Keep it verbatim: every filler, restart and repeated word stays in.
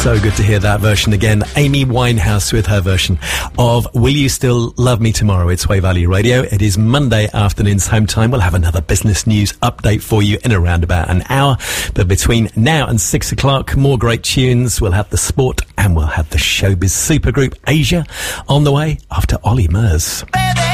So good to hear that version again. Amy Winehouse with her version of Will You Still Love Me Tomorrow? It's Way Value Radio. It is Monday afternoon's home time. We'll have another business news update for you in around about an hour. But between now and six o'clock, more great tunes. We'll have the sport and we'll have the showbiz supergroup Asia on the way after Ollie Murs. Baby.